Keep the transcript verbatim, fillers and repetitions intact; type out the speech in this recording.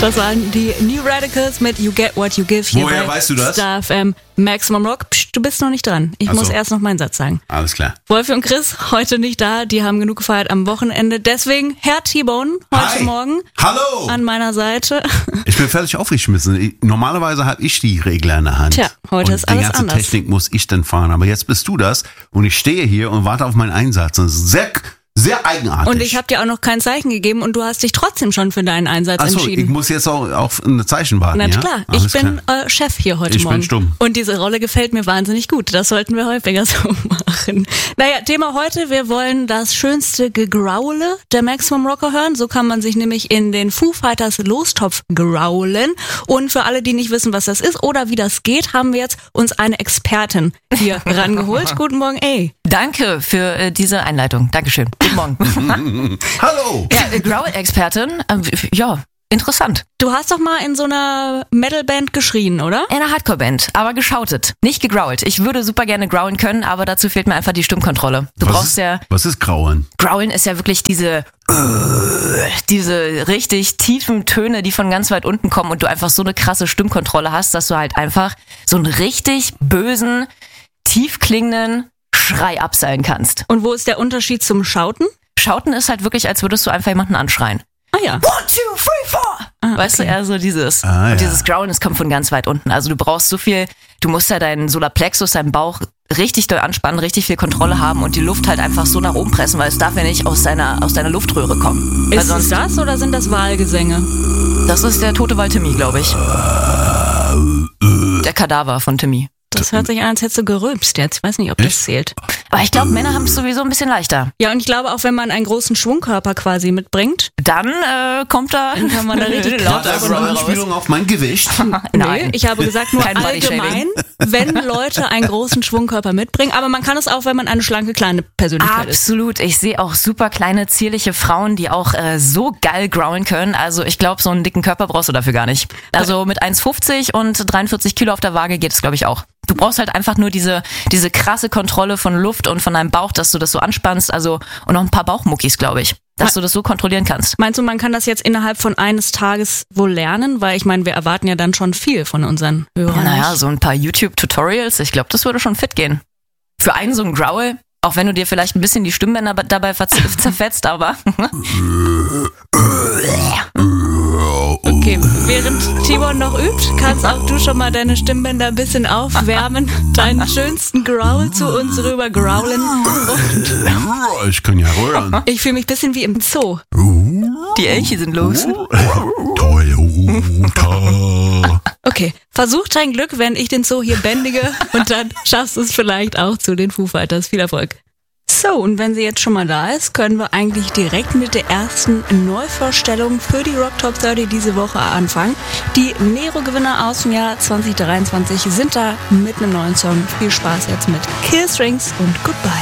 Das waren die New Radicals mit You Get What You Give. Hier Woher weißt du das? Star F M Maximum Rock. Psst, du bist noch nicht dran. Ich Ach muss so. erst noch meinen Satz sagen. Alles klar. Wolfi und Chris heute nicht da. Die haben genug gefeiert am Wochenende. Deswegen Herr T-Bone heute Hi. Morgen Hallo! an meiner Seite. Ich bin völlig aufgeschmissen. Ich, normalerweise habe ich die Regler in der Hand. Tja, heute und ist alles die ganze anders. Technik muss ich dann fahren. Aber jetzt bist du das und ich stehe hier und warte auf meinen Einsatz. Das ist sehr, sehr eigenartig. Und ich habe dir auch noch kein Zeichen gegeben und du hast dich trotzdem schon für deinen Einsatz Achso, entschieden. ich muss jetzt auch auf ein Zeichen warten, Na ja? klar, Alles ich bin klar. Äh, Chef hier heute Ich bin Morgen. stumm. Und diese Rolle gefällt mir wahnsinnig gut. Das sollten wir häufiger so machen. Naja, Thema heute, wir wollen das schönste Gegraule der Maximum Rocker hören. So kann man sich nämlich in den Foo Fighters Lostopf graulen. Und für alle, die nicht wissen, was das ist oder wie das geht, haben wir jetzt uns eine Expertin hier rangeholt. Guten Morgen, ey. Danke für äh, diese Einleitung. Dankeschön. Guten Morgen. Hallo! Ja, äh, Growl-Expertin. Äh, ja, interessant. Du hast doch mal in so einer Metalband geschrien, oder? In einer Hardcore-Band, aber geschautet, nicht gegrowlt. Ich würde super gerne growlen können, aber dazu fehlt mir einfach die Stimmkontrolle. Du was brauchst ist, ja... Was ist Grauen? Growlen ist ja wirklich diese... diese richtig tiefen Töne, die von ganz weit unten kommen und du einfach so eine krasse Stimmkontrolle hast, dass du halt einfach so einen richtig bösen, tief klingenden Schrei abseilen kannst. Und wo ist der Unterschied zum Schauten? Schauten ist halt wirklich, als würdest du einfach jemanden anschreien. Ah ja. One, two, three, four. Ah, Weißt okay. du, eher so dieses. Ah, ja. Und dieses Growlen, das kommt von ganz weit unten. Also du brauchst so viel, du musst ja deinen Solarplexus, deinen Bauch richtig doll anspannen, richtig viel Kontrolle haben und die Luft halt einfach so nach oben pressen, weil es darf ja nicht aus deiner, aus deiner Luftröhre kommen. Weil Ist es sonst, das oder sind das Wahlgesänge? das ist der tote Wald Timmy, glaube ich. Der Kadaver von Timmy. Das hört sich an, als hättest du gerülpst jetzt. Ich weiß nicht, ob das Echt? zählt. Aber ich glaube, Männer haben es sowieso ein bisschen leichter. Ja, und ich glaube auch, wenn man einen großen Schwungkörper quasi mitbringt, Dann äh, kommt da... dann kann man da richtig War Kraft das von eine raus. Anspielung auf mein Gewicht? Nein. Nee, ich habe gesagt nur Kein Bodyshaming. allgemein, wenn Leute einen großen Schwungkörper mitbringen. Aber man kann es auch, wenn man eine schlanke, kleine Persönlichkeit ist. Absolut. Ich sehe auch super kleine, zierliche Frauen, die auch äh, so geil growlen können. Also ich glaube, so einen dicken Körper brauchst du dafür gar nicht. Also mit eins fünfzig und dreiundvierzig Kilo auf der Waage geht es, glaube ich, auch. Du brauchst halt einfach nur diese diese krasse Kontrolle von Luft und von deinem Bauch, dass du das so anspannst. Also und noch ein paar Bauchmuckis, glaube ich, dass du das so kontrollieren kannst. Meinst du, man kann das jetzt innerhalb von eines Tages wohl lernen? Weil ich meine, wir erwarten ja dann schon viel von unseren Hörern. Naja, nicht? so ein paar YouTube-Tutorials, ich glaube, das würde schon fit gehen. Für einen so einen Growl, auch wenn du dir vielleicht ein bisschen die Stimmbänder dabei verz- zerfetzt, aber... Okay, während Timon noch übt, kannst auch du schon mal deine Stimmbänder ein bisschen aufwärmen, deinen schönsten Growl zu uns rüber growlen. Und Ich kann ja rühren. ich fühle mich ein bisschen wie im Zoo. Die Elche sind los. Toyota. Okay, versuch dein Glück, wenn ich den Zoo hier bändige und dann schaffst du es vielleicht auch zu den Foo Fighters. Viel Erfolg. So, und wenn sie jetzt schon mal da ist, können wir eigentlich direkt mit der ersten Neuvorstellung für die Rock Top dreißig diese Woche anfangen. Die Nero-Gewinner aus dem Jahr zwanzig dreiundzwanzig sind da mit einem neuen Song. Viel Spaß jetzt mit Kill Strings und Goodbye.